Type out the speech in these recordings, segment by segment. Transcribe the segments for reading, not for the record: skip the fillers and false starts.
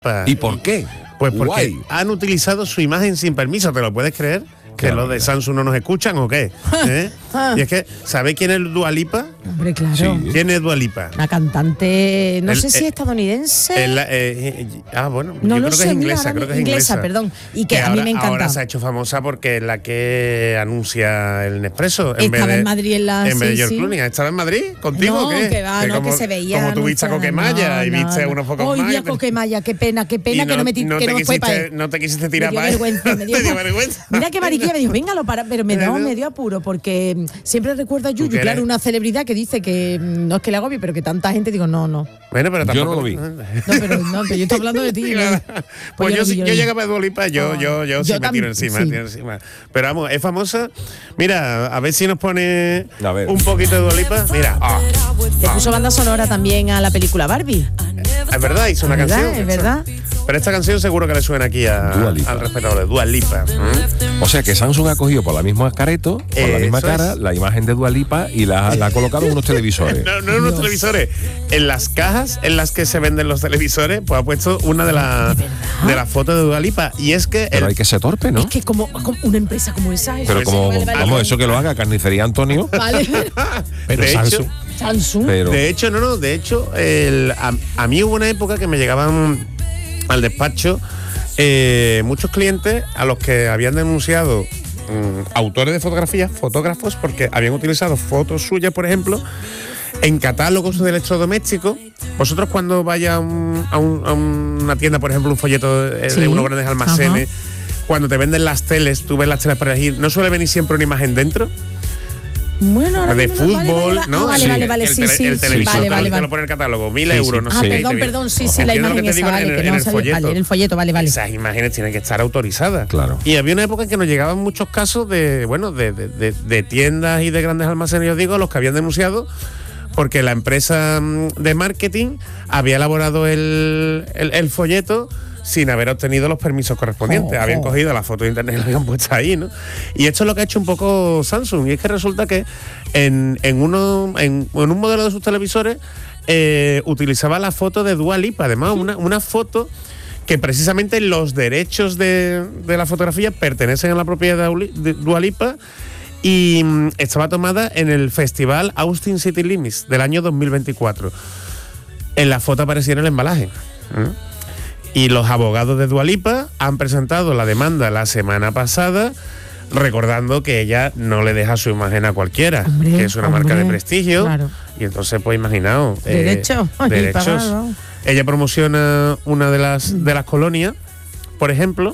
¿Y por qué? Pues porque Guay. han utilizado su imagen sin permiso, ¿te lo puedes creer? ¿Que Qué los de barbaridad. Samsung no nos escuchan o qué? ¿Eh? Y es que, ¿sabéis quién es Dua Lipa? Hombre, claro. Sí. ¿Quién es Dua Lipa? Una cantante, no El- sé si estadounidense. Bueno, No yo lo creo que sé, es mira, inglesa, ahora creo que es inglesa, inglesa. perdón. Y que a mí ahora, me encanta. Ahora se ha hecho famosa porque es la que anuncia el Nespresso. Estaba en Madrid en la- En vez de sí, George sí. Clooney. ¿Estaba en Madrid? ¿Contigo No, o qué? que va, no, que se veía. Como tú viste a anunciada. Coquemaya y viste unos pocos Hoy más. vi a Coquemaya, qué pena que no me te fue para quisiste, no te quisiste tirar me dio para vergüenza, me dio Te dio vergüenza. Mira que Mariquilla me dijo, venga, lo para, pero me dio apuro porque siempre recuerdo a ¿Tú Yuyu, qué claro, eres? una celebridad que dice que no es que le agobie, pero que tanta gente, digo, no. Bueno, pero Yo tampoco no lo vi. No, pero yo estoy hablando de ti. ¿no? Pues yo, lo vi, yo lo vi. llegaba a Dua Lipa, yo sí me tiro encima, sí. tiro encima. Pero vamos, es famosa. Mira, a ver si nos pone A ver. un poquito de Dua Lipa. Mira, Le puso banda sonora también a la película Barbie. es verdad, hizo una ¿Es verdad? canción. ¿Es verdad? Pero esta canción seguro que le suena aquí Dua Lipa. al respetable, Dua Lipa. O sea que Samsung ha cogido por la misma careto, por la misma Eso cara, es. la imagen de Dua Lipa y la ha colocado en unos televisores. No en los televisores. En las cajas en las que se venden los televisores, pues ha puesto una de las fotos de Dua Lipa. Y es que Pero hay que ser torpe, ¿no? Es que como una empresa como esa. Pero como, vale, vamos, eso que lo haga Carnicería Antonio, Vale. pero de Samsung. hecho, Samsung. Pero de hecho, a mí hubo una época que me llegaban al despacho muchos clientes a los que habían denunciado autores de fotografías, fotógrafos, porque habían utilizado fotos suyas, por ejemplo, en catálogos de electrodomésticos. Vosotros cuando vayáis a una tienda, por ejemplo, un folleto Sí. de unos grandes almacenes, cuando te venden las teles, tú ves las teles para elegir, ¿no suele venir siempre una imagen dentro? Bueno, ahora De mismo fútbol, vale, ¿no? vale, Sí. vale, sí, sí. El sí, televisor vale. te lo pone en el catálogo, 1000 Sí, euros, sí. no Ah, sé. perdón, sí, la Entiendo lo imagen que te esa, digo vale, en que el no sabía. folleto. Vale, en el folleto, vale. Esas imágenes tienen que estar autorizadas. Claro. Y había una época en que nos llegaban muchos casos de tiendas y de grandes almacenes, yo digo, los que habían denunciado porque la empresa de marketing había elaborado el folleto sin haber obtenido los permisos correspondientes. Ojo. Habían cogido la foto de internet y la habían puesto ahí, ¿no? Y esto es lo que ha hecho un poco Samsung. Y es que resulta que en un modelo de sus televisores utilizaba la foto de Dua Lipa. Además, una foto que precisamente los derechos de la fotografía pertenecen a la propiedad de Dua Lipa y estaba tomada en el festival Austin City Limits del año 2024. En la foto aparecía en el embalaje. Y los abogados de Dua Lipa han presentado la demanda la semana pasada, recordando que ella no le deja su imagen a cualquiera, Hombre, que es una marca de hombre, prestigio. claro. Y entonces, pues imaginaos. Derecho. Ay, derechos. pagado. Ella promociona una de las colonias, por ejemplo,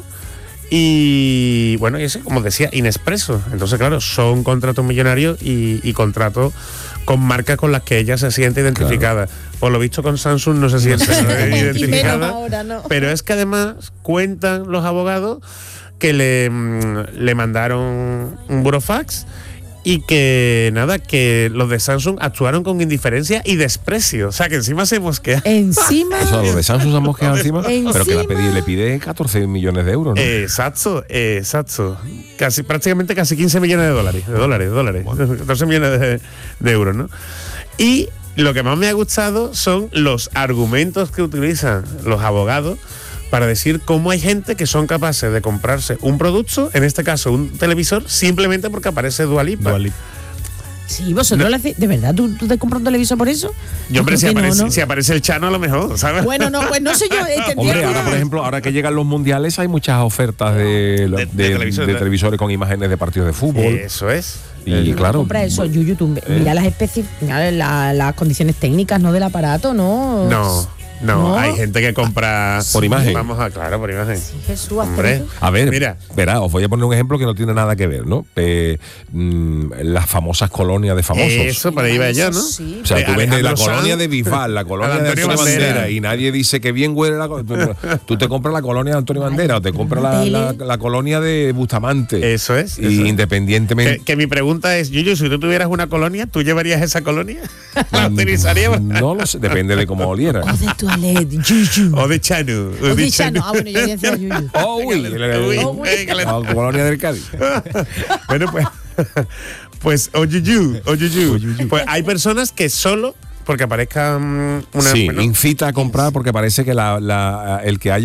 y bueno, y ese, como decía, Inexpreso. Entonces, claro, son contratos millonarios y contratos con marcas con las que ella se siente identificada. Por lo visto con Samsung no se siente Y identificada. menos ahora, ¿no? Pero es que además cuentan los abogados que le mandaron un burofax y que nada, que los de Samsung actuaron con indiferencia y desprecio. O sea, que encima se mosquea. Encima. o sea, los de Samsung se han mosqueado encima, pero que Encima. le pide 14 millones de euros, ¿no? Exacto. Prácticamente casi 15 millones de dólares. 14 millones de euros, ¿no? Y lo que más me ha gustado son los argumentos que utilizan los abogados para decir cómo hay gente que son capaces de comprarse un producto, en este caso un televisor, simplemente porque aparece Dua Lipa. Sí, vosotros le hacéis. ¿De verdad tú te compras un televisor por eso? Yo, hombre, creo que no. si aparece el Chano, a lo mejor, ¿sabes? Bueno, no, pues no sé yo. Hombre, ahora por ejemplo, ahora que llegan los mundiales hay muchas ofertas de televisores con imágenes de partidos de fútbol. Eso es. Y claro, Compra eso, Yuyu, tú mira las condiciones técnicas, ¿no? Del aparato, ¿no? No, hay gente que compra Por imagen. Vamos a, claro, por imagen. Sí, Jesús, Hombre, a ver, mira, verá, os voy a poner un ejemplo que no tiene nada que ver, ¿no? Las famosas colonias de famosos. eso, para ahí iba yo, ¿no? Sí. O sea, tú vendes la Alejandro colonia Sanz, de Bisbal, la colonia de Antonio Antonio Bandera, Bandera, y nadie dice que bien huele la tú te compras la colonia de Antonio Bandera o te compras la colonia de Bustamante. Eso es. Y eso es. independientemente. Que mi pregunta es, Yuyu, si tú tuvieras una colonia, ¿tú llevarías esa colonia? ¿La utilizarías? No lo sé, depende de cómo oliera. O de toilette, Yuyu. O de Chanu. O de Chano. Ah, bueno, yo había dicho Yuyu. Oh, uy, la colonia del Cádiz. Bueno, pues, Oyuyu. Pues hay personas que solo porque aparezca una... Sí, bueno, incita a comprar porque parece que el que haya